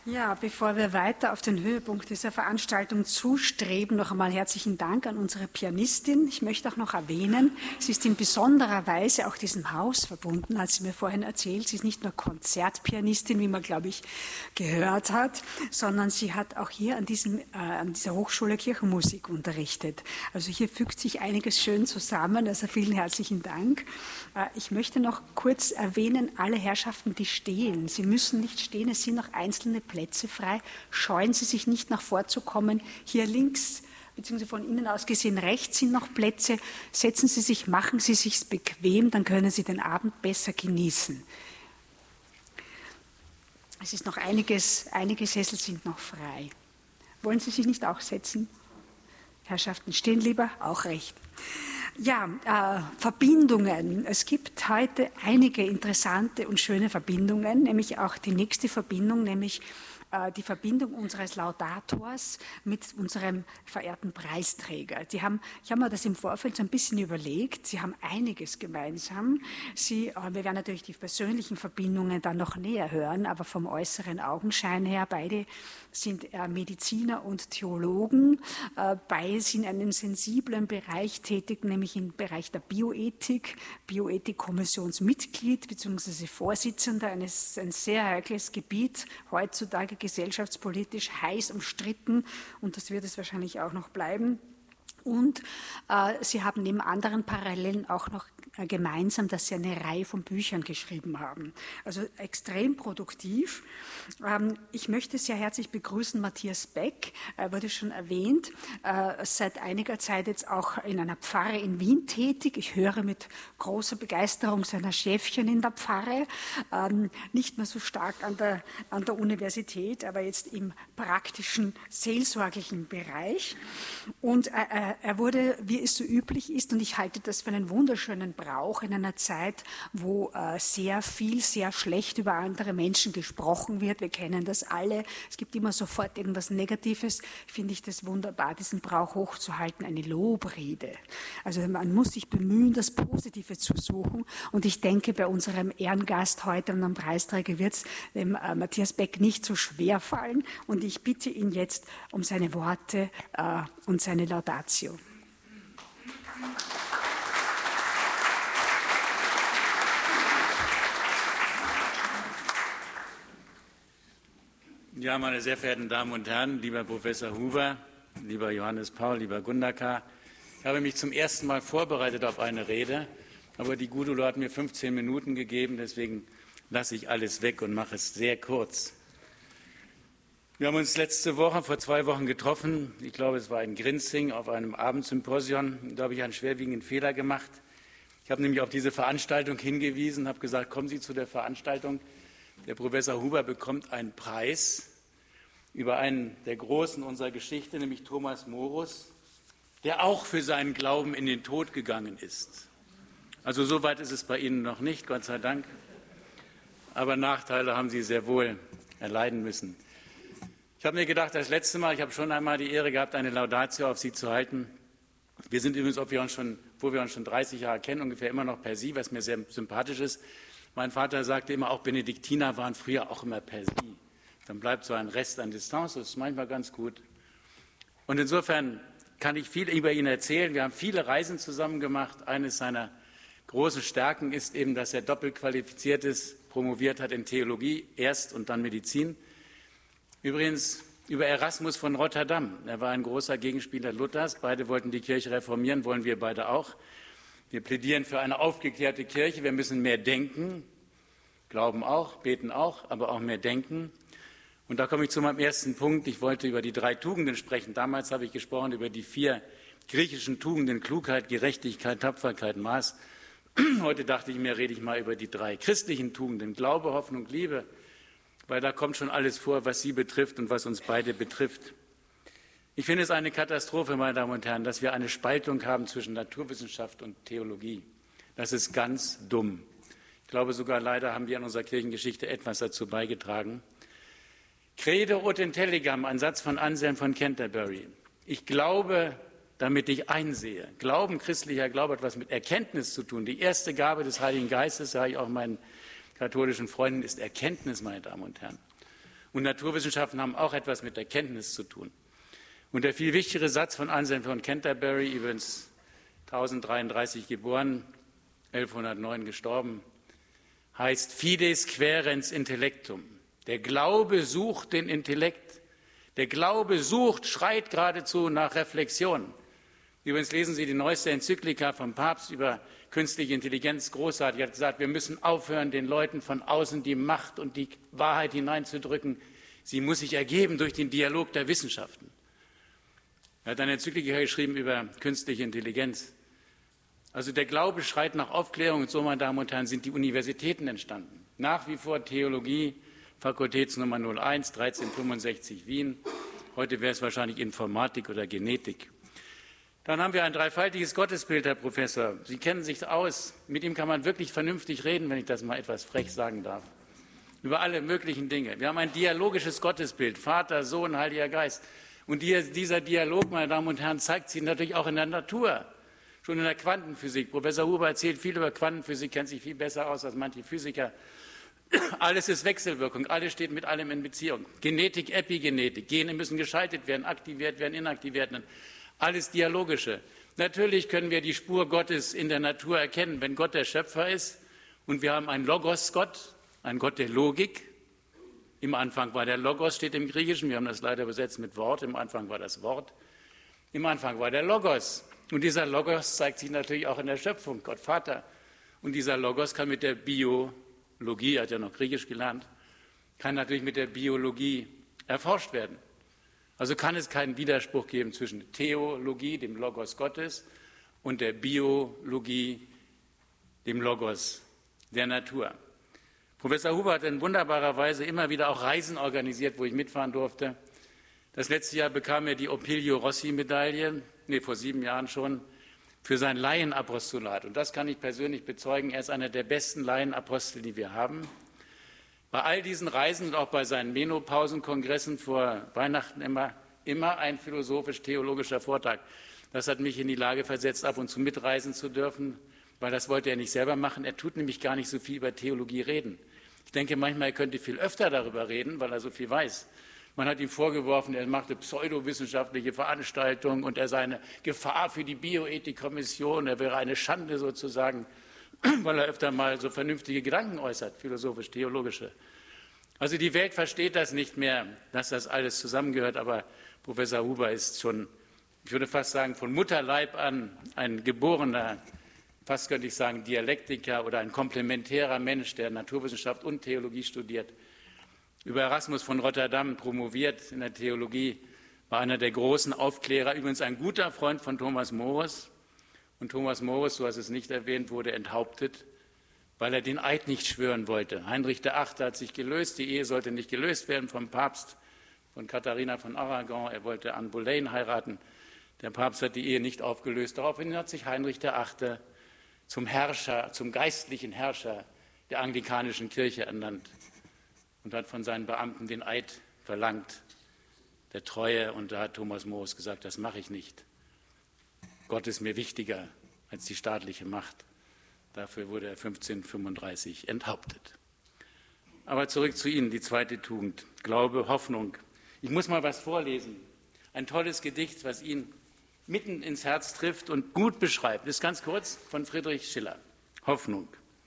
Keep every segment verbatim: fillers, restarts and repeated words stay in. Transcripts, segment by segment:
Ja, bevor wir weiter auf den Höhepunkt dieser Veranstaltung zustreben, noch einmal herzlichen Dank an unsere Pianistin. Ich möchte auch noch erwähnen, sie ist in besonderer Weise auch diesem Haus verbunden, hat sie mir vorhin erzählt. Sie ist nicht nur Konzertpianistin, wie man, glaube ich, gehört hat, sondern sie hat auch hier an, diesem, äh, an dieser Hochschule Kirchenmusik unterrichtet. Also hier fügt sich einiges schön zusammen, also vielen herzlichen Dank. Äh, ich möchte noch kurz erwähnen, alle Herrschaften, die stehen. Sie müssen nicht stehen, es sind noch einzelne Plätze frei. Scheuen Sie sich nicht, nach vorzukommen. Hier links, beziehungsweise von Ihnen aus gesehen rechts sind noch Plätze. Setzen Sie sich, machen Sie sich bequem, dann können Sie den Abend besser genießen. Es ist noch einiges, einige Sessel sind noch frei. Wollen Sie sich nicht auch setzen? Herrschaften stehen lieber, auch recht. Ja, äh, Verbindungen. Es gibt heute einige interessante und schöne Verbindungen, nämlich auch die nächste Verbindung, nämlich äh, die Verbindung unseres Laudators mit unserem verehrten Preisträger. Die haben, ich habe mir das im Vorfeld so ein bisschen überlegt. Sie haben einiges gemeinsam. Sie, äh, wir werden natürlich die persönlichen Verbindungen dann noch näher hören, aber vom äußeren Augenschein her, beide sind äh, Mediziner und Theologen. Äh, beide sind in einem sensiblen Bereich tätig, nämlich im Bereich der Bioethik, Bioethik-Kommissionsmitglied bzw. Vorsitzender eines ein sehr heikles Gebiet, heutzutage gesellschaftspolitisch heiß umstritten, und das wird es wahrscheinlich auch noch bleiben. Und äh, Sie haben neben anderen Parallelen auch noch äh, gemeinsam, dass Sie eine Reihe von Büchern geschrieben haben. Also extrem produktiv. Ähm, ich möchte sehr herzlich begrüßen Matthias Beck, äh, wurde schon erwähnt, äh, seit einiger Zeit jetzt auch in einer Pfarre in Wien tätig. Ich höre mit großer Begeisterung seiner Schäfchen in der Pfarre, ähm, nicht mehr so stark an der, an der Universität, aber jetzt im praktischen, seelsorglichen Bereich. Und äh, er wurde, wie es so üblich ist, und ich halte das für einen wunderschönen Brauch in einer Zeit, wo äh, sehr viel, sehr schlecht über andere Menschen gesprochen wird. Wir kennen das alle. Es gibt immer sofort irgendwas Negatives. Finde ich das wunderbar, diesen Brauch hochzuhalten, eine Lobrede. Also man muss sich bemühen, das Positive zu suchen. Und ich denke, bei unserem Ehrengast heute und am Preisträger wird es dem äh, Matthias Beck nicht so schwer fallen. Und ich bitte ihn jetzt um seine Worte äh, und seine Laudatio. Ja, meine sehr verehrten Damen und Herren, lieber Professor Huber, lieber Johannes Paul, lieber Gundaka, ich habe mich zum ersten Mal vorbereitet auf eine Rede, aber die Gudula hat mir fünfzehn Minuten gegeben, deswegen lasse ich alles weg und mache es sehr kurz. Wir haben uns letzte Woche, vor zwei Wochen getroffen. Ich glaube, es war in Grinzing auf einem Abendsymposion. Da habe ich einen schwerwiegenden Fehler gemacht. Ich habe nämlich auf diese Veranstaltung hingewiesen, habe gesagt, kommen Sie zu der Veranstaltung. Der Professor Huber bekommt einen Preis über einen der Großen unserer Geschichte, nämlich Thomas Morus, der auch für seinen Glauben in den Tod gegangen ist. Also so weit ist es bei Ihnen noch nicht, Gott sei Dank. Aber Nachteile haben Sie sehr wohl erleiden müssen. Ich habe mir gedacht, das letzte Mal, ich habe schon einmal die Ehre gehabt, eine Laudatio auf Sie zu halten. Wir sind übrigens, ob wir uns schon, wo wir uns schon dreißig Jahre kennen, ungefähr immer noch per Sie, was mir sehr sympathisch ist. Mein Vater sagte immer, auch Benediktiner waren früher auch immer per Sie. Dann bleibt so ein Rest an Distanz, das ist manchmal ganz gut. Und insofern kann ich viel über ihn erzählen. Wir haben viele Reisen zusammen gemacht. Eines seiner großen Stärken ist eben, dass er doppelt qualifiziert ist, promoviert hat in Theologie, erst und dann Medizin. Übrigens über Erasmus von Rotterdam. Er war ein großer Gegenspieler Luthers. Beide wollten die Kirche reformieren, wollen wir beide auch. Wir plädieren für eine aufgeklärte Kirche. Wir müssen mehr denken, glauben auch, beten auch, aber auch mehr denken. Und da komme ich zu meinem ersten Punkt. Ich wollte über die drei Tugenden sprechen. Damals habe ich gesprochen über die vier griechischen Tugenden: Klugheit, Gerechtigkeit, Tapferkeit, Maß. Heute dachte ich mir, rede ich mal über die drei christlichen Tugenden: Glaube, Hoffnung, Liebe. Weil da kommt schon alles vor, was Sie betrifft und was uns beide betrifft. Ich finde es eine Katastrophe, meine Damen und Herren, dass wir eine Spaltung haben zwischen Naturwissenschaft und Theologie. Das ist ganz dumm. Ich glaube sogar, leider haben wir in unserer Kirchengeschichte etwas dazu beigetragen. Crede ut intelligam, ein Satz von Anselm von Canterbury. Ich glaube, damit ich einsehe. Glauben, christlicher Glaube hat was mit Erkenntnis zu tun. Die erste Gabe des Heiligen Geistes, sage ich auch meinen katholischen Freunden, ist Erkenntnis, meine Damen und Herren. Und Naturwissenschaften haben auch etwas mit Erkenntnis zu tun. Und der viel wichtigere Satz von Anselm von Canterbury, übrigens tausenddreiunddreißig geboren, elfhundertneun gestorben, heißt Fides quaerens intellectum. Der Glaube sucht den Intellekt. Der Glaube sucht, schreit geradezu nach Reflexion. Übrigens lesen Sie die neueste Enzyklika vom Papst über künstliche Intelligenz, großartig. Er hat gesagt, wir müssen aufhören, den Leuten von außen die Macht und die Wahrheit hineinzudrücken. Sie muss sich ergeben durch den Dialog der Wissenschaften. Er hat eine Enzyklika geschrieben über künstliche Intelligenz. Also der Glaube schreit nach Aufklärung und so, meine Damen und Herren, sind die Universitäten entstanden. Nach wie vor Theologie, Fakultätsnummer null eins, dreizehnhundertfünfundsechzig Wien. Heute wäre es wahrscheinlich Informatik oder Genetik. Dann haben wir ein dreifaltiges Gottesbild, Herr Professor. Sie kennen sich aus. Mit ihm kann man wirklich vernünftig reden, wenn ich das mal etwas frech sagen darf. Über alle möglichen Dinge. Wir haben ein dialogisches Gottesbild, Vater, Sohn, Heiliger Geist. Und dieser Dialog, meine Damen und Herren, zeigt sich natürlich auch in der Natur. Schon in der Quantenphysik. Professor Huber erzählt viel über Quantenphysik, kennt sich viel besser aus als manche Physiker. Alles ist Wechselwirkung, alles steht mit allem in Beziehung. Genetik, Epigenetik, Gene müssen geschaltet werden, aktiviert werden, inaktiviert werden. Alles Dialogische. Natürlich können wir die Spur Gottes in der Natur erkennen, wenn Gott der Schöpfer ist und wir haben einen Logos-Gott, einen Gott der Logik. Im Anfang war der Logos, steht im Griechischen, wir haben das leider übersetzt mit Wort, im Anfang war das Wort. Im Anfang war der Logos und dieser Logos zeigt sich natürlich auch in der Schöpfung, Gott Vater. Und dieser Logos kann mit der Biologie, er hat ja noch Griechisch gelernt, kann natürlich mit der Biologie erforscht werden. Also kann es keinen Widerspruch geben zwischen Theologie, dem Logos Gottes, und der Biologie, dem Logos der Natur. Professor Huber hat in wunderbarer Weise immer wieder auch Reisen organisiert, wo ich mitfahren durfte. Das letzte Jahr bekam er die Opilio Rossi-Medaille, nee, vor sieben Jahren schon, für sein Laienapostolat. Und das kann ich persönlich bezeugen, er ist einer der besten Laienapostel, die wir haben. Bei all diesen Reisen und auch bei seinen Menopausenkongressen vor Weihnachten immer, immer ein philosophisch-theologischer Vortrag. Das hat mich in die Lage versetzt, ab und zu mitreisen zu dürfen, weil das wollte er nicht selber machen. Er tut nämlich gar nicht so viel über Theologie reden. Ich denke manchmal, er könnte viel öfter darüber reden, weil er so viel weiß. Man hat ihm vorgeworfen, er machte pseudowissenschaftliche Veranstaltungen und er sei eine Gefahr für die Bioethikkommission, er wäre eine Schande sozusagen, weil er öfter mal so vernünftige Gedanken äußert, philosophisch-theologische. Also die Welt versteht das nicht mehr, dass das alles zusammengehört, aber Professor Huber ist schon, ich würde fast sagen, von Mutterleib an ein geborener, fast könnte ich sagen, Dialektiker oder ein komplementärer Mensch, der Naturwissenschaft und Theologie studiert. Über Erasmus von Rotterdam promoviert in der Theologie, war einer der großen Aufklärer, übrigens ein guter Freund von Thomas Morus. Und Thomas Morus, so hast es nicht erwähnt, wurde enthauptet, weil er den Eid nicht schwören wollte. Heinrich der Achte hat sich gelöst, die Ehe sollte nicht gelöst werden vom Papst, von Katharina von Aragon. Er wollte Anne Boleyn heiraten. Der Papst hat die Ehe nicht aufgelöst. Daraufhin hat sich Heinrich der Achte zum Herrscher, zum geistlichen Herrscher der anglikanischen Kirche ernannt und hat von seinen Beamten den Eid verlangt, der Treue. Und da hat Thomas Morus gesagt, das mache ich nicht. Gott ist mir wichtiger als die staatliche Macht. Dafür wurde er fünfzehnhundertfünfunddreißig enthauptet. Aber zurück zu Ihnen, die zweite Tugend, Glaube, Hoffnung. Ich muss mal was vorlesen. Ein tolles Gedicht, was Ihnen mitten ins Herz trifft und gut beschreibt. Das ist ganz kurz von Friedrich Schiller. Hoffnung.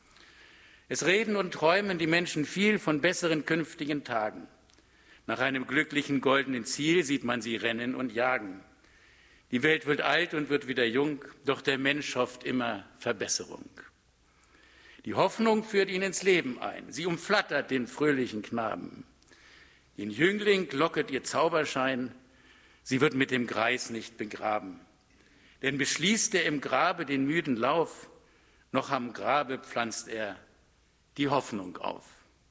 Es reden und träumen die Menschen viel von besseren künftigen Tagen. Nach einem glücklichen goldenen Ziel sieht man sie rennen und jagen. Die Welt wird alt und wird wieder jung, doch der Mensch hofft immer Verbesserung. Die Hoffnung führt ihn ins Leben ein, sie umflattert den fröhlichen Knaben. Den Jüngling locket ihr Zauberschein, sie wird mit dem Greis nicht begraben. Denn beschließt er im Grabe den müden Lauf, noch am Grabe pflanzt er die Hoffnung auf.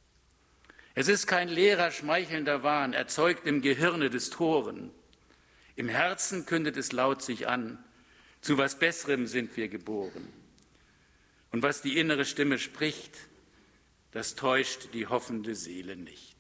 Es ist kein leerer, schmeichelnder Wahn, erzeugt im Gehirne des Toren. Im Herzen kündet es laut sich an, zu was Besserem sind wir geboren. Und was die innere Stimme spricht, das täuscht die hoffende Seele nicht.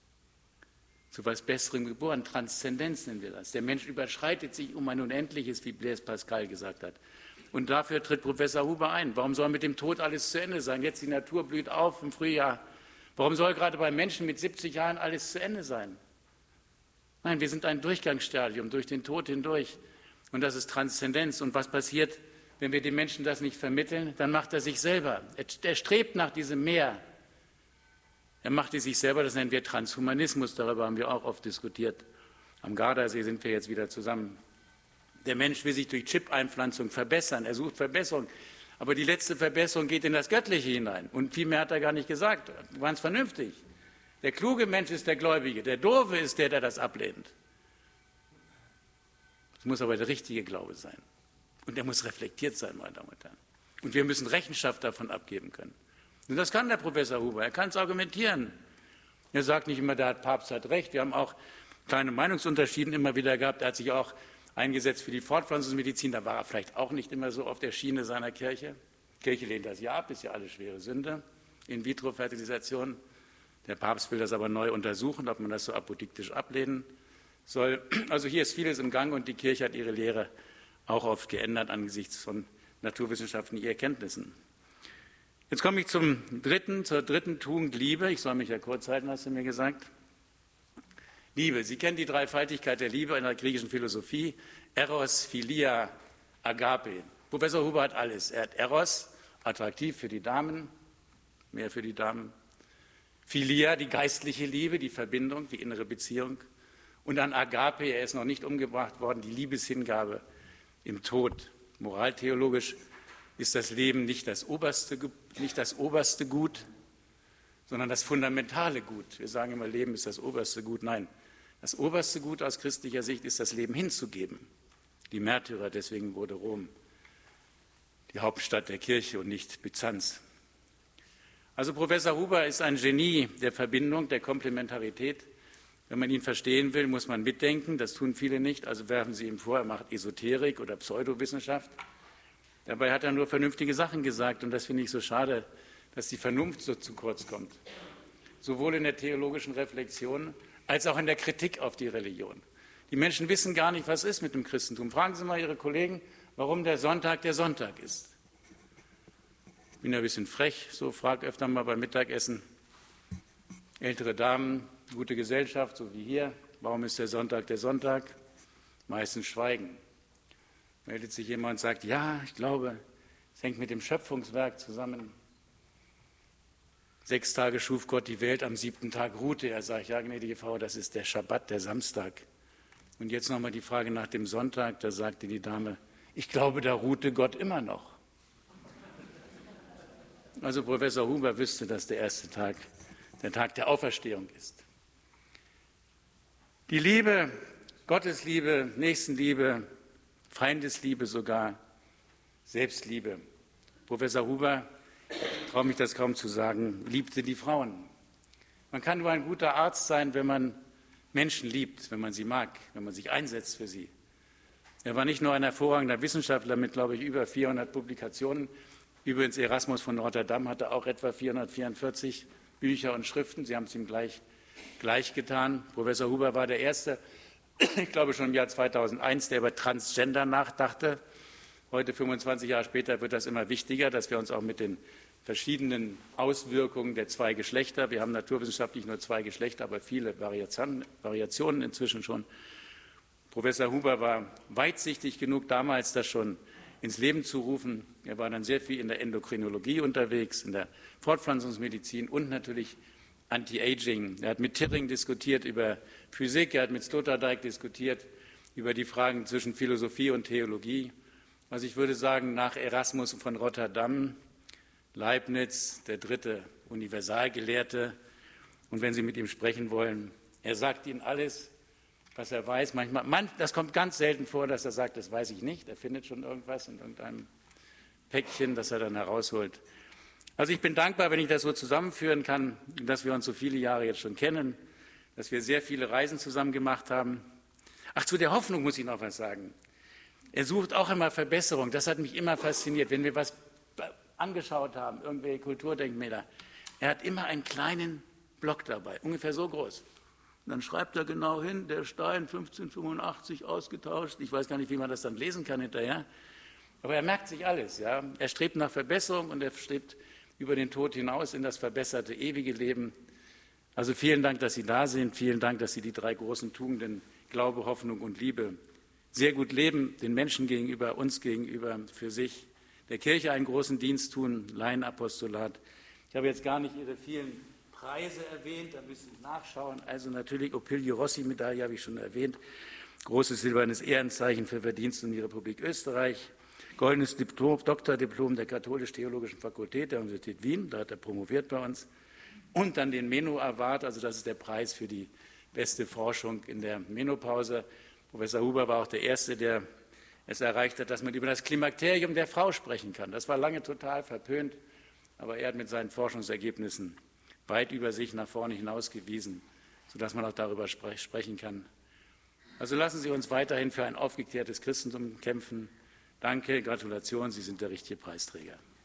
Zu was Besserem geboren, Transzendenz nennen wir das. Der Mensch überschreitet sich um ein Unendliches, wie Blaise Pascal gesagt hat. Und dafür tritt Professor Huber ein. Warum soll mit dem Tod alles zu Ende sein? Jetzt die Natur blüht auf im Frühjahr. Warum soll gerade bei Menschen mit siebzig Jahren alles zu Ende sein? Nein, wir sind ein Durchgangsstadium durch den Tod hindurch. Und das ist Transzendenz. Und was passiert, wenn wir den Menschen das nicht vermitteln? Dann macht er sich selber. Er strebt nach diesem Meer. Er macht es sich selber, das nennen wir Transhumanismus. Darüber haben wir auch oft diskutiert. Am Gardasee sind wir jetzt wieder zusammen. Der Mensch will sich durch Chip-Einpflanzung verbessern. Er sucht Verbesserung. Aber die letzte Verbesserung geht in das Göttliche hinein. Und viel mehr hat er gar nicht gesagt. Ganz vernünftig. Der kluge Mensch ist der Gläubige. Der Doofe ist der, der das ablehnt. Es muss aber der richtige Glaube sein. Und er muss reflektiert sein, meine Damen und Herren. Und wir müssen Rechenschaft davon abgeben können. Und das kann der Professor Huber. Er kann es argumentieren. Er sagt nicht immer, der Papst hat recht. Wir haben auch kleine Meinungsunterschiede immer wieder gehabt. Er hat sich auch eingesetzt für die Fortpflanzungsmedizin. Da war er vielleicht auch nicht immer so auf der Schiene seiner Kirche. Die Kirche lehnt das ja ab, ist ja alles schwere Sünde. In-vitro-Fertilisation. Der Papst will das aber neu untersuchen, ob man das so apodiktisch ablehnen soll. Also hier ist vieles im Gang und die Kirche hat ihre Lehre auch oft geändert angesichts von naturwissenschaftlichen Erkenntnissen. Jetzt komme ich zum dritten, zur dritten Tugend Liebe. Ich soll mich ja kurz halten, hast du mir gesagt. Liebe. Sie kennen die Dreifaltigkeit der Liebe in der griechischen Philosophie. Eros, Philia, Agape. Professor Huber hat alles. Er hat Eros, attraktiv für die Damen, mehr für die Damen. Philia, die geistliche Liebe, die Verbindung, die innere Beziehung. Und dann Agape, er ist noch nicht umgebracht worden, die Liebeshingabe im Tod. Moraltheologisch ist das Leben nicht das oberste, nicht das oberste Gut, sondern das fundamentale Gut. Wir sagen immer, Leben ist das oberste Gut. Nein, das oberste Gut aus christlicher Sicht ist das Leben hinzugeben. Die Märtyrer, deswegen wurde Rom die Hauptstadt der Kirche und nicht Byzanz. Also Professor Huber ist ein Genie der Verbindung, der Komplementarität. Wenn man ihn verstehen will, muss man mitdenken. Das tun viele nicht. Also werfen Sie ihm vor, er macht Esoterik oder Pseudowissenschaft. Dabei hat er nur vernünftige Sachen gesagt. Und das finde ich so schade, dass die Vernunft so zu kurz kommt. Sowohl in der theologischen Reflexion als auch in der Kritik auf die Religion. Die Menschen wissen gar nicht, was ist mit dem Christentum. Fragen Sie mal Ihre Kollegen, warum der Sonntag der Sonntag ist. Ich bin ja ein bisschen frech, so frage öfter mal beim Mittagessen ältere Damen, gute Gesellschaft, so wie hier, warum ist der Sonntag der Sonntag? Meistens schweigen. Meldet sich jemand und sagt, ja, ich glaube, es hängt mit dem Schöpfungswerk zusammen. Sechs Tage schuf Gott die Welt, am siebten Tag ruhte er. Sage ich, ja, gnädige Frau, das ist der Schabbat, der Samstag. Und jetzt nochmal die Frage nach dem Sonntag, da sagte die Dame, ich glaube, da ruhte Gott immer noch. Also Professor Huber wüsste, dass der erste Tag der Tag der Auferstehung ist. Die Liebe, Gottesliebe, Nächstenliebe, Feindesliebe sogar, Selbstliebe. Professor Huber, ich traue mich das kaum zu sagen, liebte die Frauen. Man kann nur ein guter Arzt sein, wenn man Menschen liebt, wenn man sie mag, wenn man sich einsetzt für sie. Er war nicht nur ein hervorragender Wissenschaftler mit, glaube ich, über vierhundert Publikationen. Übrigens, Erasmus von Rotterdam hatte auch etwa vierhundertvierundvierzig Bücher und Schriften. Sie haben es ihm gleich, gleich getan. Professor Huber war der Erste, ich glaube schon im Jahr zweitausendeins, der über Transgender nachdachte. Heute, fünfundzwanzig Jahre später, wird das immer wichtiger, dass wir uns auch mit den verschiedenen Auswirkungen der zwei Geschlechter, wir haben naturwissenschaftlich nur zwei Geschlechter, aber viele Variationen inzwischen schon. Professor Huber war weitsichtig genug, damals das schon ins Leben zu rufen. Er war dann sehr viel in der Endokrinologie unterwegs, in der Fortpflanzungsmedizin und natürlich Anti-Aging. Er hat mit Titting diskutiert über Physik, er hat mit Sloterdijk diskutiert über die Fragen zwischen Philosophie und Theologie. Also ich würde sagen, nach Erasmus von Rotterdam, Leibniz, der dritte Universalgelehrte. Und wenn Sie mit ihm sprechen wollen, er sagt Ihnen alles, was er weiß. Manchmal, man, das kommt ganz selten vor, dass er sagt, das weiß ich nicht. Er findet schon irgendwas in irgendeinem Päckchen, das er dann herausholt. Also ich bin dankbar, wenn ich das so zusammenführen kann, dass wir uns so viele Jahre jetzt schon kennen, dass wir sehr viele Reisen zusammen gemacht haben. Ach, zu der Hoffnung muss ich noch was sagen. Er sucht auch immer Verbesserung. Das hat mich immer fasziniert, wenn wir was angeschaut haben, irgendwelche Kulturdenkmäler. Er hat immer einen kleinen Block dabei, ungefähr so groß. Und dann schreibt er genau hin, der Stein fünfzehnhundertfünfundachtzig ausgetauscht. Ich weiß gar nicht, wie man das dann lesen kann hinterher. Aber er merkt sich alles. Ja? Er strebt nach Verbesserung und er strebt über den Tod hinaus in das verbesserte ewige Leben. Also vielen Dank, dass Sie da sind. Vielen Dank, dass Sie die drei großen Tugenden Glaube, Hoffnung und Liebe sehr gut leben, den Menschen gegenüber, uns gegenüber, für sich, der Kirche einen großen Dienst tun, Laienapostolat. Ich habe jetzt gar nicht Ihre vielen Preise erwähnt, da müssen Sie nachschauen. Also natürlich Opilio Rossi-Medaille habe ich schon erwähnt, großes silbernes Ehrenzeichen für Verdienste um die Republik Österreich, goldenes Diplom, Doktordiplom der Katholisch-Theologischen Fakultät der Universität Wien, da hat er promoviert bei uns, und dann den Meno Award, also das ist der Preis für die beste Forschung in der Menopause. Professor Huber war auch der Erste, der es erreicht hat, dass man über das Klimakterium der Frau sprechen kann. Das war lange total verpönt, aber er hat mit seinen Forschungsergebnissen weit über sich nach vorne hinausgewiesen, sodass man auch darüber spre- sprechen kann. Also lassen Sie uns weiterhin für ein aufgeklärtes Christentum kämpfen. Danke, Gratulation, Sie sind der richtige Preisträger.